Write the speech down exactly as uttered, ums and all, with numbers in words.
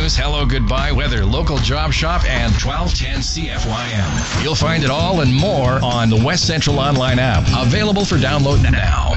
news, hello, goodbye, weather, local job shop, and twelve ten C F Y M. You'll find it all and more on the West Central Online app, available for download now.